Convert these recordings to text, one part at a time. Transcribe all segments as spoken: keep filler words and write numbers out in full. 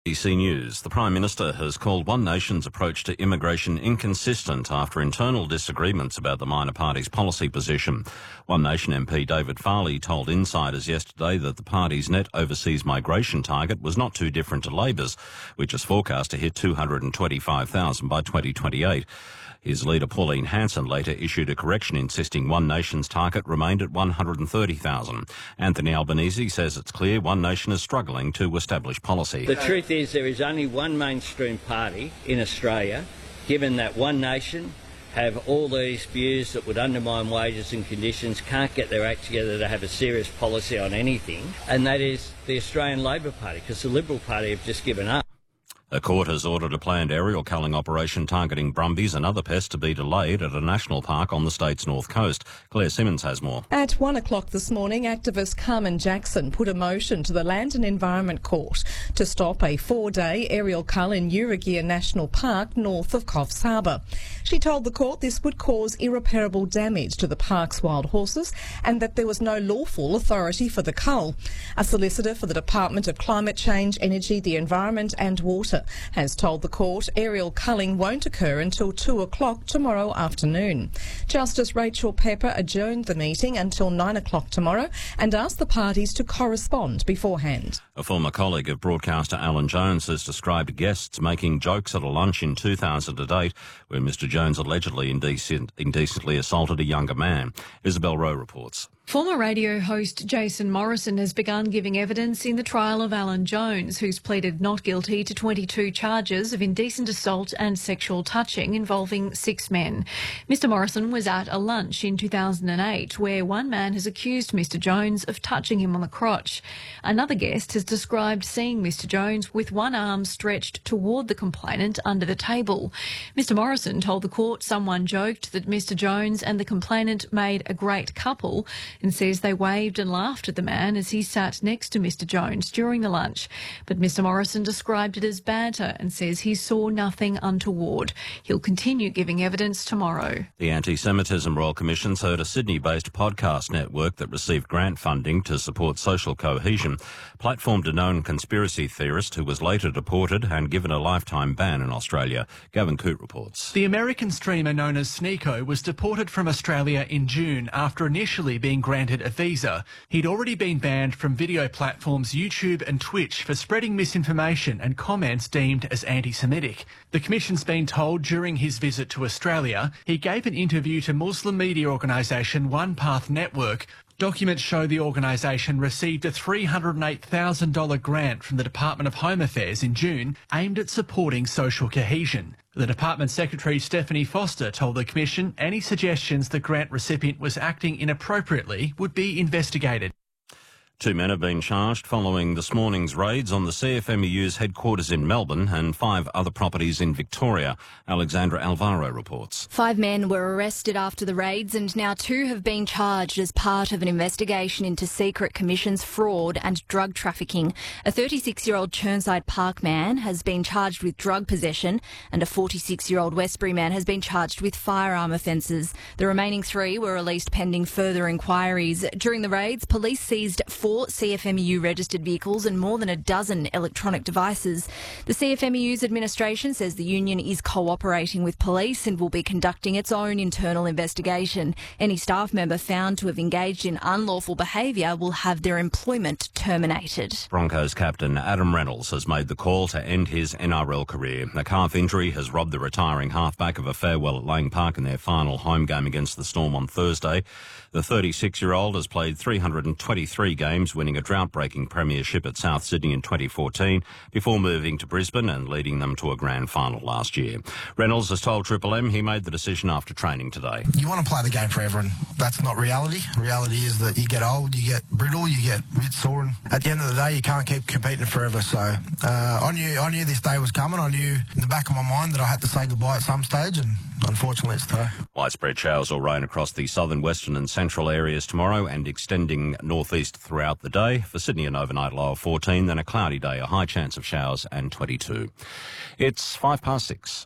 B B C News. The Prime Minister has called One Nation's approach to immigration inconsistent after internal disagreements about the minor party's policy position. One Nation M P David Farley told insiders yesterday that the party's net overseas migration target was not too different to Labor's, which is forecast to hit two hundred twenty-five thousand by twenty twenty-eight. His leader Pauline Hanson later issued a correction insisting One Nation's target remained at one hundred thirty thousand. Anthony Albanese says it's clear One Nation is struggling to establish policy. The truth is there is only one mainstream party in Australia, given that One Nation have all these views that would undermine wages and conditions, can't get their act together to have a serious policy on anything, and that is the Australian Labor Party, because the Liberal Party have just given up. A court has ordered a planned aerial culling operation targeting brumbies and other pests to be delayed at a national park on the state's north coast. Claire Simmons has more. At one o'clock this morning, activist Carmen Jackson put a motion to the Land and Environment Court to stop a four-day aerial cull in Urrugia National Park north of Coffs Harbour. She told the court this would cause irreparable damage to the park's wild horses and that there was no lawful authority for the cull. A solicitor for the Department of Climate Change, Energy, the Environment and Water has told the court aerial culling won't occur until two o'clock tomorrow afternoon. Justice Rachel Pepper adjourned the meeting until nine o'clock tomorrow and asked the parties to correspond beforehand. A former colleague of broadcaster Alan Jones has described guests making jokes at a lunch in two thousand eight where Mr Jones allegedly indecent, indecently assaulted a younger man. Isabel Rowe reports. Former radio host Jason Morrison has begun giving evidence in the trial of Alan Jones, who's pleaded not guilty to twenty-two charges of indecent assault and sexual touching involving six men. Mr Morrison was at a lunch in two thousand eight where one man has accused Mr Jones of touching him on the crotch. Another guest has described seeing Mr Jones with one arm stretched toward the complainant under the table. Mr Morrison told the court someone joked that Mr Jones and the complainant made a great couple and says they waved and laughed at the man as he sat next to Mr Jones during the lunch. But Mr Morrison described it as banter and says he saw nothing untoward. He'll continue giving evidence tomorrow. The Anti-Semitism Royal Commission's heard a Sydney-based podcast network that received grant funding to support social cohesion platformed a known conspiracy theorist who was later deported and given a lifetime ban in Australia. Gavin Coote reports. The American streamer known as Sneeko was deported from Australia in June after initially being granted a visa. He'd already been banned from video platforms YouTube and Twitch for spreading misinformation and comments deemed as anti-Semitic. The Commission's been told during his visit to Australia he gave an interview to Muslim media organisation One Path Network. Documents show the organisation received a three hundred eight thousand dollars grant from the Department of Home Affairs in June aimed at supporting social cohesion. The Department Secretary Stephanie Foster told the Commission any suggestions the grant recipient was acting inappropriately would be investigated. Two men have been charged following this morning's raids on the C F M E U's headquarters in Melbourne and five other properties in Victoria. Alexandra Alvaro reports. Five men were arrested after the raids and now two have been charged as part of an investigation into Secret Commission's fraud and drug trafficking. A thirty-six-year-old Chirnside Park man has been charged with drug possession and a forty-six-year-old Westbury man has been charged with firearm offences. The remaining three were released pending further inquiries. During the raids, police seized four C F M E U registered vehicles and more than a dozen electronic devices. The C F M E U's administration says the union is cooperating with police and will be conducting its own internal investigation. Any staff member found to have engaged in unlawful behaviour will have their employment terminated. Broncos captain Adam Reynolds has made the call to end his N R L career. A calf injury has robbed the retiring halfback of a farewell at Lang Park in their final home game against the Storm on Thursday. The thirty-six-year-old has played three hundred twenty-three games, winning a drought-breaking premiership at South Sydney in twenty fourteen, before moving to Brisbane and leading them to a grand final last year. Reynolds has told Triple M he made the decision after training today. You want to play the game forever, and that's not reality. Reality is that you get old, you get brittle, you get a bit sore, and at the end of the day, you can't keep competing forever. So uh, I knew I knew this day was coming. I knew in the back of my mind that I had to say goodbye at some stage, and unfortunately it's today. Widespread showers or rain across the southern, western and central areas tomorrow and extending northeast throughout the day. For Sydney, an overnight low of fourteen, then a cloudy day, a high chance of showers and twenty-two. It's five past six.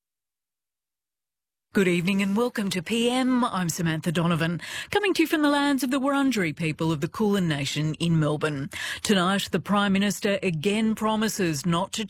Good evening and welcome to P M. I'm Samantha Donovan, coming to you from the lands of the Wurundjeri people of the Kulin Nation in Melbourne. Tonight, the Prime Minister again promises not to